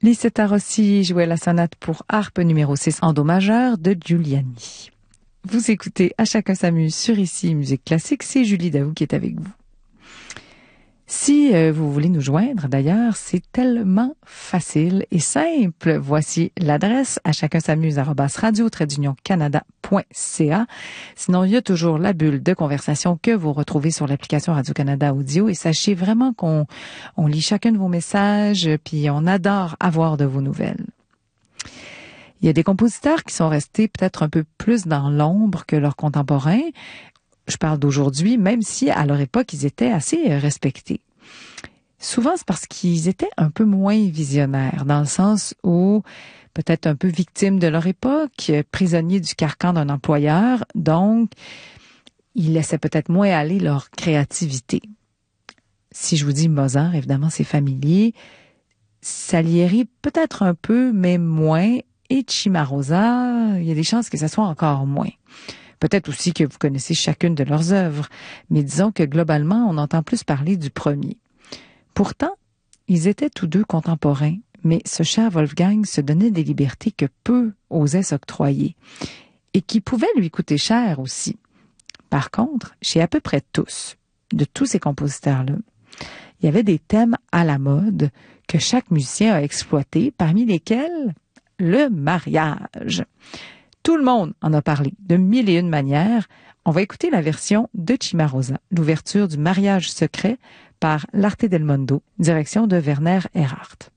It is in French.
Lisetta Rossi jouait la sonate pour harpe numéro 6 en do majeur de Giuliani. Vous écoutez À chacun s'amuse sur Ici Musique Classique, c'est Julie Daou qui est avec vous. Si vous voulez nous joindre, d'ailleurs, c'est tellement facile et simple. Voici l'adresse à chacun s'amuse @radio-canada.ca. Sinon, il y a toujours la bulle de conversation que vous retrouvez sur l'application Radio-Canada Audio. Et sachez vraiment qu'on lit chacun de vos messages, puis on adore avoir de vos nouvelles. Il y a des compositeurs qui sont restés peut-être un peu plus dans l'ombre que leurs contemporains. Je parle d'aujourd'hui, même si à leur époque, ils étaient assez respectés. Souvent, c'est parce qu'ils étaient un peu moins visionnaires, dans le sens où peut-être un peu victimes de leur époque, prisonniers du carcan d'un employeur, donc ils laissaient peut-être moins aller leur créativité. Si je vous dis Mozart, évidemment, c'est familier. Salieri, peut-être un peu, mais moins. Et Cimarosa, il y a des chances que ça soit encore moins. Peut-être aussi que vous connaissez chacune de leurs œuvres, mais disons que globalement, on entend plus parler du premier. Pourtant, ils étaient tous deux contemporains, mais ce cher Wolfgang se donnait des libertés que peu osaient s'octroyer et qui pouvaient lui coûter cher aussi. Par contre, chez à peu près tous, de tous ces compositeurs-là, il y avait des thèmes à la mode que chaque musicien a exploités, parmi lesquels le mariage. Tout le monde en a parlé de mille et une manières. On va écouter la version de Cimarosa, l'ouverture du mariage secret par l'Arte del Mondo, direction de Werner Erhardt.